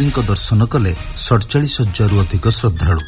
दर्शन कले 47,000 अधिक श्रद्धालु।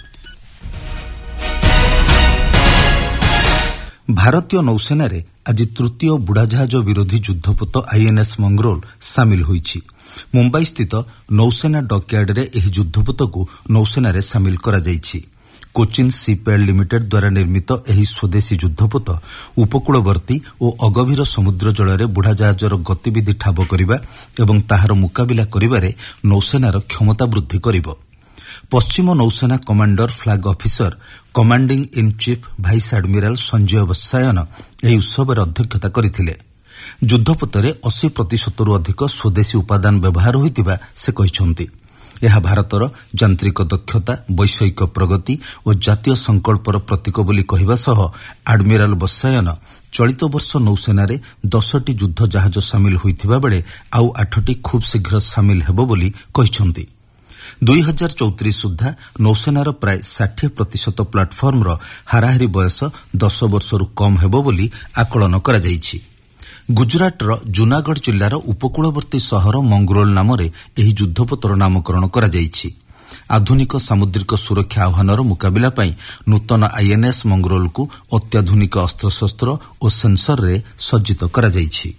भारतीय नौसेना आज तृतीय बुड़ाजहाज विरोधी युद्धपोत आईएनएस मंगरोल सामिल होईछि। मुंबई स्थित नौसेना डकयार्ड रे एही युद्धपोत को नौसेना रे सामिल करा जाईछि। कोचिन सीपयार्ड लिमिटेड द्वारा निर्मित एही स्वदेशी युद्धपोत उपकूलवर्ती और अगभीर समुद्र जल में बुड़ाजहाजर गतिविधि ठाब करने और ताहार मुकाबिला करिबारे नौसेनार क्षमता वृद्धि करिबो। पश्चिम नौसेना commander flag officer commanding in chief vice एडमिराल Sanjay वत्सायन एही उत्सव अध्यक्षता करथिले। युद्धपोतरे 80% अधिक स्वदेशी उपादान व्यवहार होइतिबा से कहिसंती। यह भारतर यांत्रिक दक्षता, वैषयिक प्रगति और जातीय संकल्पर प्रतीक बोली कहवा सह एडमिराल वत्सायन चलित वर्ष नौसेना 10टी युद्ध जहाज सामिल होइतिबा बेले आउ 8टी खूब शीघ्र सामिल हेबो बोली कहिसंती। 2034 सुधा नौसेनार प्राय 60% प्लाटफर्मर हाराहारी बयस 10 वर्षरू कम हेबो बोली आकलन करा जाईछि। गुजरातर जूनागढ़ जिल्लार उपकूलवर्ती सहर मंगरोल नामरे एही युद्धपोतर नामकरण करा जाईछि। आधुनिक सामुद्रिक सुरक्षा आह्वानर मुकाबिला पई नूतन आईएनएस मंगरोल को अत्याधुनिक अस्त्रशस्त्र और सेंसर रे सज्जित करा जाईछि।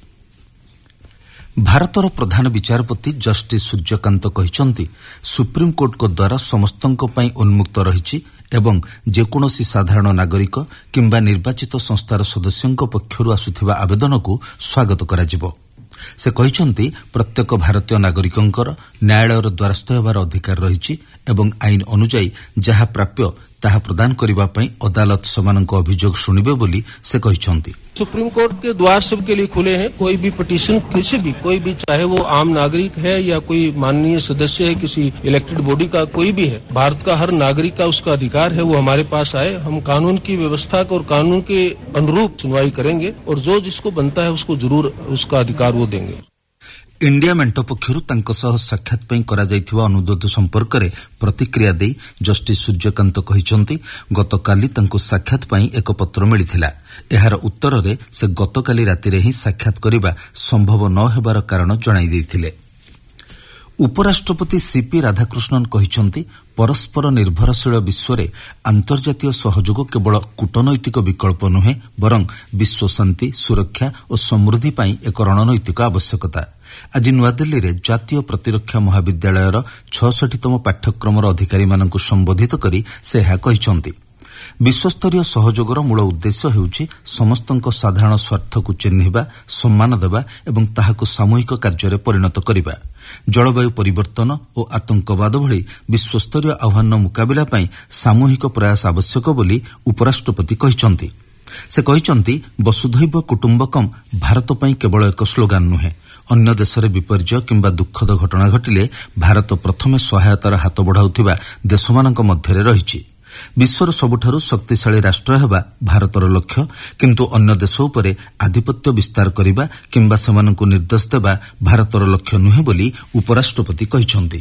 भारतर प्रधान विचारपति जस्टिस सूर्यकांत कहिसंती सुप्रीमकोर्ट को द्वारा समस्तंक पई उन्मुक्त रहिछि एवं जेकोसी साधारण नागरिक किंबा निर्वाचित संस्थार सदस्यंक पक्षरु आसुथिबा आवेदन को स्वागत कराजिबो। से कहिसंती प्रत्येक भारतीय नागरिकंकर न्यायालयर द्वारस्थ हेबार अधिकार रहिछि एवं आईन अनुसार जहा प्राप्य ताहा प्रदान करिबा पई अदालत समानक अभियोग सुनिबे बोली से कहिसंती। सुप्रीम कोर्ट के द्वार सबके लिए खुले हैं। कोई भी पिटीशन किसी भी कोई भी चाहे वो आम नागरिक है या कोई माननीय सदस्य है किसी इलेक्टेड बॉडी का कोई भी है, भारत का हर नागरिक का उसका अधिकार है वो हमारे पास आए। हम कानून की व्यवस्था और कानून के अनुरूप सुनवाई करेंगे और जो जिसको बनता है उसको जरूर उसका अधिकार वो देंगे। इंडिया मेंट पक्षरु तांको सह साक्षात पई करा जायथिबा अनुरोध संपर्क रे प्रतिक्रिया देई जस्टिस सूर्यकांत कहिसंती गतकाली तांको साक्षात पई एक पत्र मिलिथिला। एहार उत्तर रे से गतकाली राति रे ही साक्षात करिबा संभव न हेबार कारण जणाई दैथिले। उपराष्ट्रपति सीपी राधाकृष्णन कहिसंती परस्पर निर्भरशील विश्व में अंतर्जातीय सहयोग केवल कूटनैतिक विकल्प नुहे बरं विश्व शांति, सुरक्षा और समृद्धि पई एक रणनैतिक आवश्यकता। आज नुआदिल्ली रे जातीय प्रतिरक्षा महाविद्यालयर 66तम पाठ्यक्रम अधिकारी मानकु संबोधित करी से यह कहिसंती विश्वस्तरीय सहयोगर मूल उद्देश्य हेउछि समस्तंक साधारण स्वार्थ को चिन्हिबा, सम्मान देबा एवं ताहाकु सामूहिक कार्य परिणत करिबा। जलवायु परिवर्तन और आतंकवाद भली विश्वस्तरीय आह्वान मुकाबिला पई सामूहिक प्रयास आवश्यक बोली उपराष्ट्रपति कहिसंती। से कहिसंती वसुधैव कुटुंबकम भारत पई केवल एक स्लोगान नुहे। अन्य देशरे विपर्यय किंबा दुखद घटना घटिले भारत प्रथमे सहायतार हाथ बढ़ाउथिबा देशमानक मध्यरे रहिछि। विश्वर सबुठारु शक्तिशाली राष्ट्र हेबा भारतर लक्ष्य, किंतु अन्य देश उपरे आधिपत्य विस्तार करिबा किंबा सेमानकु निर्देश देबा भारतर लक्ष्य नुहे बोली उपराष्ट्रपति कहिसंती।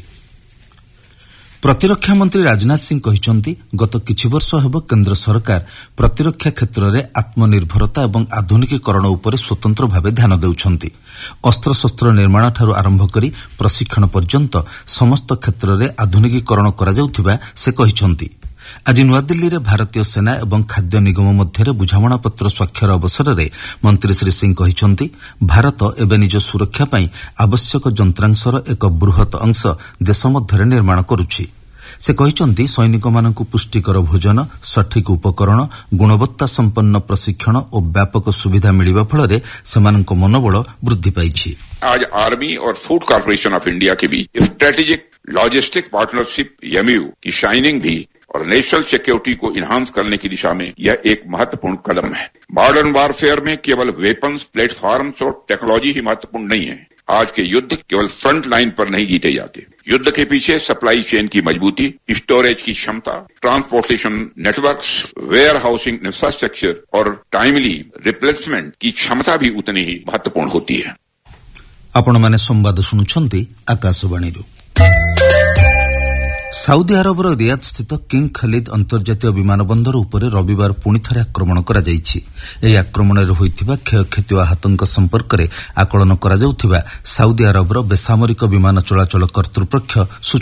प्रतिरक्षा मंत्री राजनाथ सिंह कहिसंती गत किछि वर्ष हेब केंद्र सरकार प्रतिरक्षा क्षेत्र में आत्मनिर्भरता एवं आधुनिकीकरण उपरे स्वतंत्र भावे ध्यान देउछंती। अस्त्रशस्त्र निर्माण ठारू आरंभ करी प्रशिक्षण पर्यंत समस्त क्षेत्र में आधुनिकीकरण करा जाउथिबा से कहिसंती। आज नुआदिल्ली रे भारतीय सेना एवं खाद्य निगम मध्य बुझामणा पत्र स्वाक्षर अवसर में मंत्री श्री सिंह कहिसंती भारत एवं निज सुरक्षा पई आवश्यक यंत्रांशर एक बृहत अंश देश मध्य निर्माण करुछि। से कहिसंती सैनिक मानकु पुष्टिकर भोजन, सठिक उपकरण, गुणवत्ता संपन्न प्रशिक्षण और व्यापक सुविधा मिलिबा फଳରେ सेमानक मनोबल वृद्धि पाइछि। आज आर्मी और फूड कॉर्पोरेशन ऑफ इंडिया के बीच स्ट्रेटेजिक लॉजिस्टिक पार्टनरशिप एमयू की शाइनिंग भी और नेशनल सिक्योरिटी को इन्हांस करने की दिशा में यह एक महत्वपूर्ण कदम है। मॉडर्न वॉरफेयर में केवल वेपन्स, प्लेटफॉर्म्स और टेक्नोलॉजी ही महत्वपूर्ण नहीं है। आज के युद्ध केवल फ्रंट लाइन पर नहीं जीते जाते। युद्ध के पीछे सप्लाई चेन की मजबूती, स्टोरेज की क्षमता, transportation networks, where housing infrastructure और टाइमली रिप्लेसमेंट की क्षमता भी उतनी ही महत्वपूर्ण होती है। आपण माने संवाद सुनुछंती आकाशवाणी। साउदी अरबर रियाद स्थित किंग खालिद अंतर्जातीय विमान बंदर उपरे रविवार पुणी थे आक्रमण करा जायछि। एही आक्रमण रे होइथिबा क्षयक्षति आहतंक संपर्क रे आकलन करा जाउथिबा साउदी अरबर बेसामरिक विमान चलाचल कर्तृपक्ष